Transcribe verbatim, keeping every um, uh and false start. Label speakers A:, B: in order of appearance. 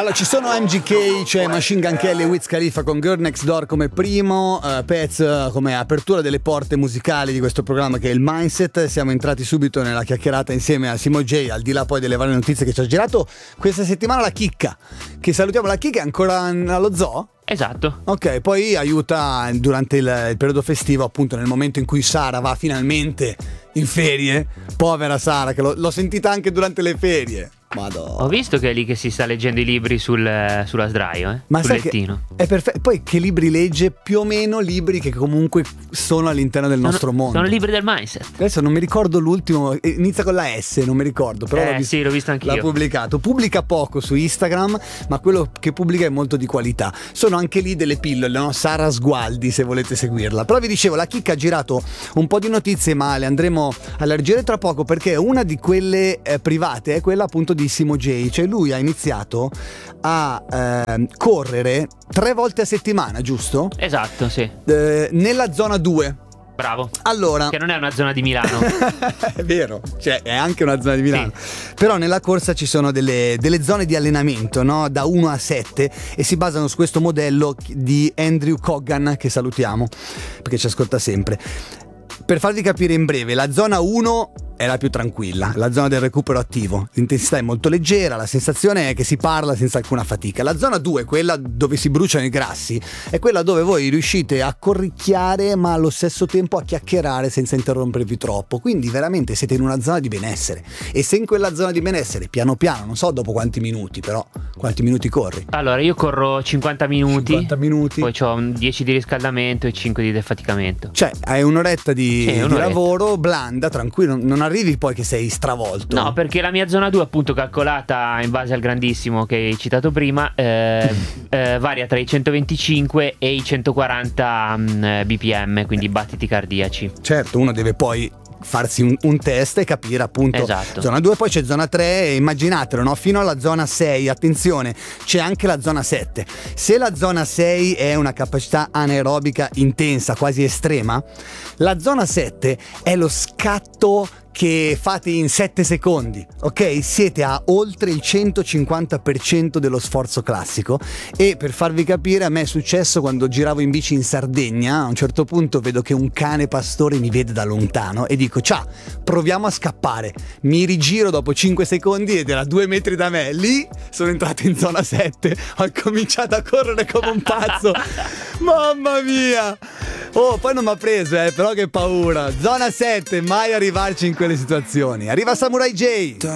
A: Allora, ci sono M G K, c'è Machine Gun Kelly e Wiz Khalifa con Girl Next Door come primo, uh, Pez uh, come apertura delle porte musicali di questo programma che è il Mindset. Siamo entrati subito nella chiacchierata insieme a Simo J, al di là poi delle varie notizie che ci ha girato questa settimana. La Chicca, che salutiamo, la Chicca è ancora allo zoo?
B: Esatto.
A: Ok, poi aiuta durante il, il periodo festivo, appunto nel momento in cui Sara va finalmente in ferie. Povera Sara, che lo, l'ho sentita anche durante le ferie. Madonna.
B: Ho visto che è lì che si sta leggendo i libri sul, sulla sdraio, eh?
A: Ma
B: sul
A: sai
B: lettino.
A: Che è perfetto. Poi che libri legge? Più o meno libri che comunque sono all'interno del
B: Sono,
A: nostro mondo.
B: sono libri del mindset.
A: Adesso non mi ricordo l'ultimo, inizia con la S, non mi ricordo, però
B: Eh,
A: l'ho visto,
B: sì, l'ho visto anch'io.
A: l'ha pubblicato. Pubblica poco su Instagram, ma quello che pubblica è molto di qualità. Sono anche lì delle pillole, no? Sara Sgualdi, se volete seguirla. Però vi dicevo, la Chicca ha girato un po' di notizie, ma le andremo a leggere tra poco, perché una di quelle eh, private è quella appunto di Simo J. Cioè lui ha iniziato a eh, correre tre volte a settimana, giusto?
B: Esatto, sì.
A: Eh, nella zona due.
B: Bravo.
A: Allora,
B: che non è una zona di Milano.
A: è vero, cioè è anche una zona di Milano. Sì. Però nella corsa ci sono delle, delle zone di allenamento, no? Da uno a sette, e si basano su questo modello di Andrew Coggan, che salutiamo perché ci ascolta sempre. Per farvi capire in breve, la zona uno è la più tranquilla, la zona del recupero attivo. L'intensità è molto leggera, la sensazione è che si parla senza alcuna fatica. La zona due, quella dove si bruciano i grassi, è quella dove voi riuscite a corricchiare ma allo stesso tempo a chiacchierare senza interrompervi troppo. Quindi veramente siete in una zona di benessere. E se in quella zona di benessere, piano piano, non so dopo quanti minuti, però quanti minuti corri?
B: Allora, io corro cinquanta minuti,
A: cinquanta minuti.
B: Poi ho dieci di riscaldamento e cinque di defaticamento.
A: Cioè hai un'oretta di,
B: sì,
A: di
B: un'oretta.
A: lavoro blanda, tranquillo, non arrivi poi che sei stravolto.
B: No, perché la mia zona due, appunto, calcolata in base al grandissimo che hai citato prima, eh, eh, varia tra i centoventicinque e i centoquaranta mh, B P M, quindi battiti cardiaci.
A: Certo, uno deve poi farsi un, un test e capire appunto.
B: Esatto.
A: Zona due, poi c'è zona tre, e immaginatelo, no? Fino alla zona sei, attenzione, c'è anche la zona sette. Se la zona sei è una capacità anaerobica intensa, quasi estrema, la zona sette è lo scatto che fate in sette secondi, ok? Siete a oltre il centocinquanta per cento dello sforzo classico. E per farvi capire, a me è successo quando giravo in bici in Sardegna. A un certo punto vedo che un cane pastore mi vede da lontano e dico: ciao, proviamo a scappare. Mi rigiro dopo cinque secondi ed era a due metri da me. Lì sono entrato in zona sette, ho cominciato a correre come un pazzo. Mamma mia! Oh, poi non mi ha preso, eh, però che paura. Zona sette, mai arrivarci in quelle situazioni. Arriva Samurai J.